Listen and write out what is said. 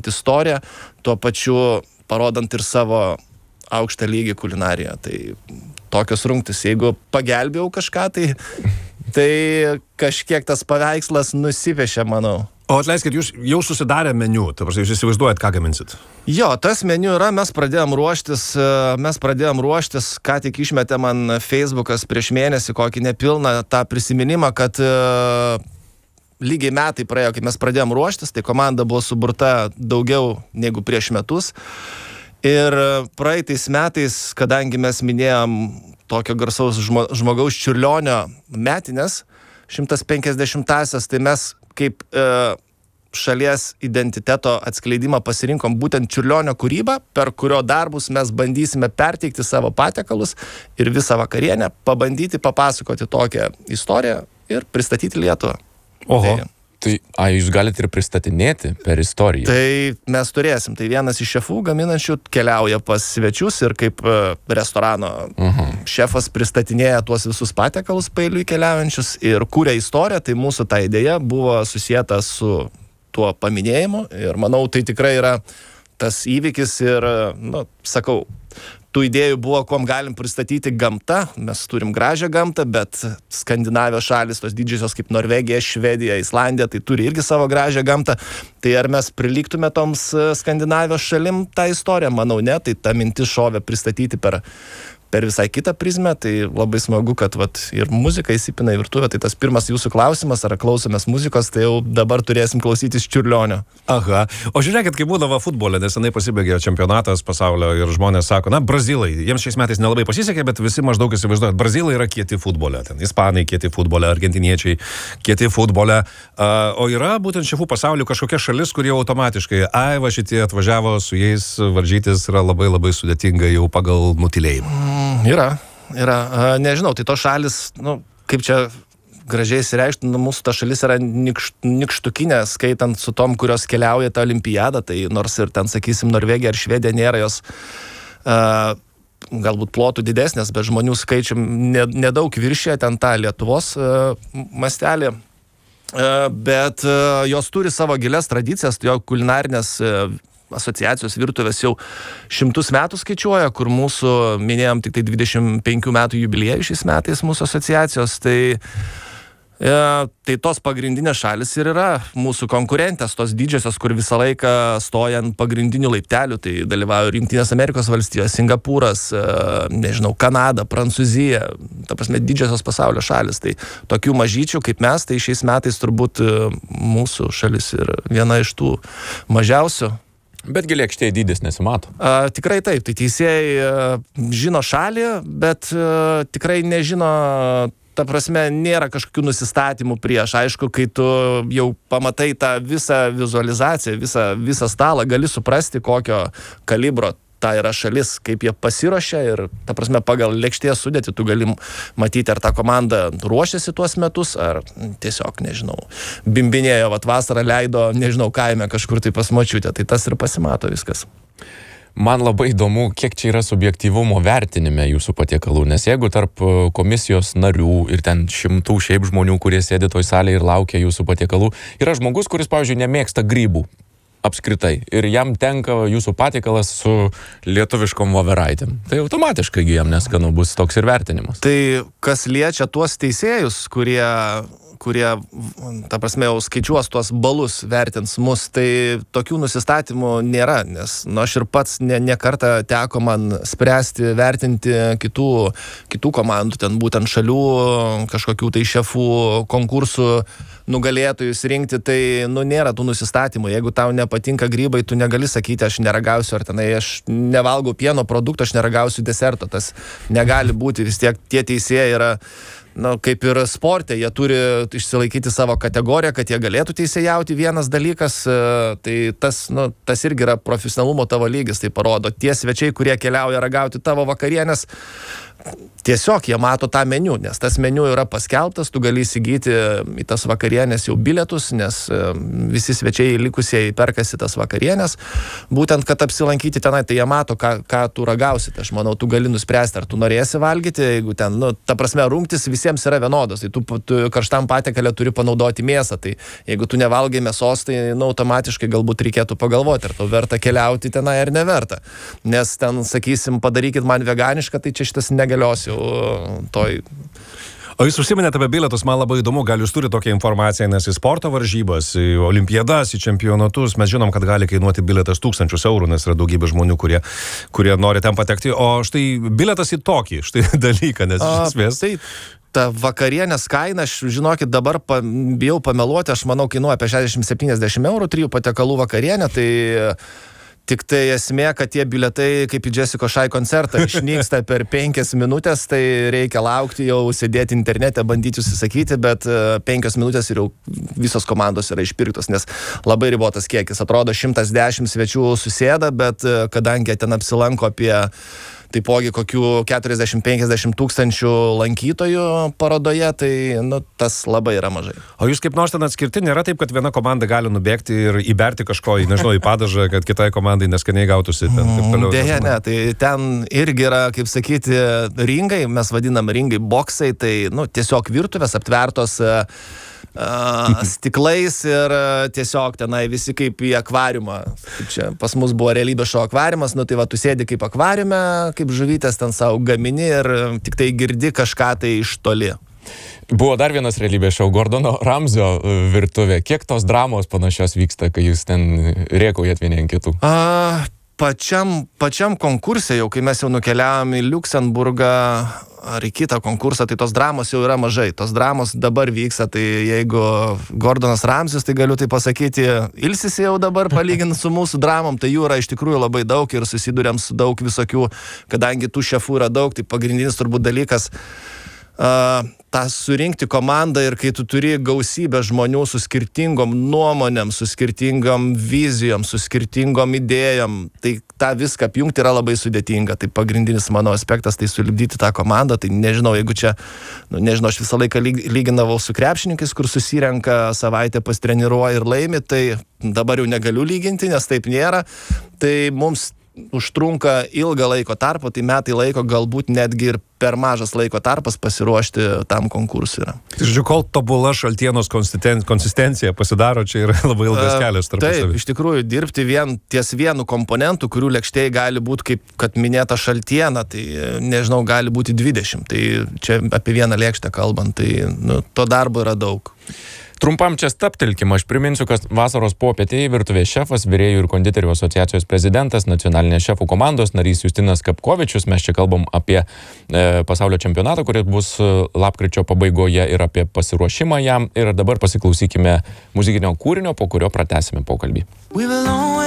pasakojant istoriją, tuo pačiu parodant ir savo aukštą lygį kulinariją. Tai tokios rungtys, jeigu pagelbėjau kažką, tai kažkiek tas paveikslas nusipiešė, manau. O atleiskit, jūs jau susidarę meniu, jūs įsivaizduojat, ką gaminsit? Jo, tas meniu yra, mes pradėjom ruoštis, ką tik išmetė man Facebookas prieš mėnesį, kokį nepilną tą prisiminimą, kad lygiai metai praėjo, kai mes pradėjom ruoštis, tai komanda buvo suburta daugiau negu prieš metus. Ir praeitais metais, kadangi mes minėjom tokio garsaus žmogaus Čiurlionio metinės, 150-asias, tai mes kaip šalies identiteto atskleidimą pasirinkom būtent Čiurlionio kūrybą, per kurio darbus mes bandysime perteikti savo patiekalus ir visą vakarienę, pabandyti papasakoti tokią istoriją ir pristatyti Lietuvą. Oho. Tai jūs galite ir pristatinėti per istoriją? Tai mes turėsim. Tai vienas iš šefų gaminančių keliauja pas svečius ir kaip restorano šefas pristatinėja tuos visus patiekalus paeiliui keliaujančius ir kūrė istoriją. Tai mūsų ta idėja buvo susijęta su tuo paminėjimu ir manau, tai tikrai yra tas įvykis ir, sakau, tų idėjų buvo, kuom galim pristatyti gamtą. Mes turim gražią gamtą, bet Skandinavijos šalis, tos didžiosios kaip Norvegija, Švedija, Islandija, tai turi irgi savo gražią gamtą. Tai ar mes prilygtume toms Skandinavijos šalim tą istoriją? Manau, ne. Tai ta mintis šovė pristatyti per visai kitą prizmę. Tai labai smagu, kad ir muzika įsipina į virtuvę. Tai tas pirmas jūsų klausimas, ar klausomės muzikos, tai jau dabar turėsim klausytis Čiurlionio. Aha. O žiūrėkit, kaip būdavo futbole, nesenai pasibaigė čempionatas pasaulio ir žmonės sako, brazilai, jiems šiais metais nelabai pasisekė, bet visi maždaug įsivaizduoja, brazilai yra kieti futbole, ten ispanai kieti futbole, argentiniečiai kieti futbole. O yra būtent šefų pasauliu kažkokia šalis, kur jau automatiškai, va šitie atvažiavo su jais varžytis, yra labai labai sudėtinga jau pagal nutylėjimą. Yra. Nežinau, tai tos šalis, kaip čia gražiai įsireikšti, mūsų ta šalis yra nikštukinė, skaitant su tom, kurios keliauja tą olimpiadą, tai nors ir ten, sakysim, Norvegija ar Švedija nėra jos galbūt plotų didesnės, bet žmonių skaičium nedaug viršė ten tą Lietuvos mastelį, bet jos turi savo gilias tradicijas, jo kulinarinės asociacijos virtuvės jau 100 metų skaičiuoja, kur mūsų, minėjom, tik tai 25 metų jubiliejų šiais metais mūsų asociacijos, tai tos pagrindinės šalis ir yra mūsų konkurentės, tos didžiosios, kur visą laiką stoja ant pagrindinių laiptelių, tai dalyvauja Jungtinės Amerikos valstijos, Singapūras, Kanada, Prancūzija, ta prasme didžiosios pasaulio šalis, tai tokių mažyčių kaip mes, tai šiais metais turbūt mūsų šalis ir viena iš tų mažiausių. Betgi lėkštėje dydis nesimato. Tikrai taip, tai teisėjai žino šalį, bet tikrai nežino, ta prasme, nėra kažkokių nusistatymų prieš. Aišku, kai tu jau pamatai tą visą vizualizaciją, visą stalą, gali suprasti, kokio kalibro ta yra šalis, kaip jie pasiruošia ir, ta prasme, pagal lėkštės sudėtį tu gali matyti, ar ta komanda ruošiasi tuos metus, ar tiesiog, bimbinėjo, vasarą leido, kaime kažkur tai pas močiutę, tai tas ir pasimato viskas. Man labai įdomu, kiek čia yra subjektyvumo vertinime jūsų patiekalų, nes jeigu tarp komisijos narių ir ten 100 šiaip žmonių, kurie sėdi toj salėje ir laukia jūsų patiekalų, yra žmogus, kuris, pavyzdžiui, nemėgsta grybų apskritai ir jam tenka jūsų patiekalas su lietuviškom voveraitėm. Tai automatiškai jam neskanu bus toks ir vertinimas. Tai kas liečia tuos teisėjus, kurie, ta prasme, jau skaičiuos tuos balus, vertins mus, tai tokių nusistatymų nėra, nes aš ir pats ne kartą teko man spręsti, vertinti kitų komandų, ten būtent šalių, kažkokių tai šefų konkursų nugalėtojus rinkti, tai nėra tų nusistatymų. Jeigu tau nepatinka grybai, tu negali sakyti, aš neragausiu, ar tenai aš nevalgau pieno produkto, aš neragausiu deserto. Tas negali būti, vis tiek tie teisėjai yra, kaip ir sporte, jie turi išsilaikyti savo kategoriją, kad jie galėtų teisėjauti. Vienas dalykas, tai tas irgi yra profesionalumo tavo lygis, tai parodo. Tie svečiai, kurie keliauja ragauti tavo vakarienės, tiesiog jie mato tą meniu, nes tas meniu yra paskelbtas, tu gali įsigyti į tas vakarienės jau bilietus, nes visi svečiai likusieji perkasi tas vakarienės, būtent, kad apsilankyti tenai, tai jie mato, ką tu ragausi. Tai aš manau, tu gali nuspręsti, ar tu norėsi valgyti, jeigu ten, ta prasme, rungtis visiems yra vienodos, tai tu karštam patiekalė turi panaudoti mėsą, tai jeigu tu nevalgai mėsos, tai automatiškai galbūt reikėtų pagalvoti, ar tau verta keliauti tenai ar neverta. Nes ten, sakysim, padarykit man veganišką, tai čia šitas negalios jau toj. O jūs užsiminėte apie bilietus, man labai įdomu, gal jūs turite tokią informaciją, nes į sporto varžybas, į olimpiadas, į čempionatus, mes žinom, kad gali kainuoti bilietas 1000 eurų, nes yra daugybė žmonių, kurie nori ten patekti, o štai bilietas į tokį, štai dalyką, nes iš esmės. Tai ta vakarienės kaina, aš žinokit, dabar bijau pameluoti, aš manau, kainuoja apie 60-70 eurų, 3 patiekalų vakarienė, tai tik tai esmė, kad tie bilietai, kaip į Jessica Shy koncertą, išnyksta per 5 minutės, tai reikia laukti, jau sėdėti internete, bandyti užsisakyti, bet 5 minutės ir jau visos komandos yra išpirktos, nes labai ribotas kiekis. Atrodo, 110 svečių susėda, bet kadangi ten apsilanko apie taipogi kokių 40-50 tūkstančių lankytojų parodoje, tai tas labai yra mažai. O jūs kaip nors ten atskirti, nėra taip, kad viena komanda gali nubėgti ir įberti kažko, nežinau, į padažą, kad kitai komandai neskaniai gautųsi ten taip toliau? Deja, ne, tai ten irgi yra, kaip sakyti, ringai, mes vadinam ringai boksai, tai tiesiog virtuvės aptvertos stiklais ir tiesiog tenai visi kaip į akvariumą. Čia pas mus buvo realybės šou akvariumas, tai va, tu sėdi kaip akvariume, kaip žuvytės ten savo gamini ir tik tai girdi kažką tai iš toli. Buvo dar vienas realybės šou, Gordono Ramzio virtuvė. Kiek tos dramos panašios vyksta, kai jūs ten rėkaujat vieni ant kitų? Pačiam konkurse, jau kai mes jau nukeliavom į Liuksemburgą ar į kitą konkursą, tai tos dramos jau yra mažai. Tos dramos dabar vyksta, tai jeigu Gordonas Ramzis, tai galiu tai pasakyti, ilsisi jau dabar palyginti su mūsų dramom, tai jų yra iš tikrųjų labai daug ir susiduriam su daug visokių, kadangi tų šefų yra daug, tai pagrindinis turbūt dalykas tą surinkti komandą ir kai tu turi gausybę žmonių su skirtingom nuomonėm, su skirtingom vizijom, su skirtingom idėjom, tai tą viską apjungti yra labai sudėtinga. Tai pagrindinis mano aspektas, tai sulipdyti tą komandą, tai nežinau, jeigu čia, nežinau, aš visą laiką lyginavau su krepšininkais, kur susirenka savaitę pastreniruoja ir laimi, tai dabar jau negaliu lyginti, nes taip nėra. Tai mums užtrunka ilgą laiko tarpą, tai metai laiko, galbūt netgi ir per mažas laiko tarpas pasiruošti tam konkursui yra. Žodžiu, kol tobula šaltienos konsistencija pasidaro, čia yra labai ilgas kelias tarpusavy. Taip, iš tikrųjų, dirbti ties vienu komponentu, kurių lėkštėje gali būti, kaip kad minėta šaltiena, tai nežinau, gali būti 20. Tai čia apie vieną lėkštę kalbant, tai to darbo yra daug. Trumpam čia staptelkim, aš priminsiu, kad vasaros popietėje virtuvės šefas, virėjų ir konditerių asociacijos prezidentas, nacionalinės šefų komandos narys Justinas Kapkovičius. Mes čia kalbam apie pasaulio čempionatą, kuris bus lapkričio pabaigoje ir apie pasiruošimą jam. Ir dabar pasiklausykime muzikinio kūrinio, po kurio pratęsime pokalbį.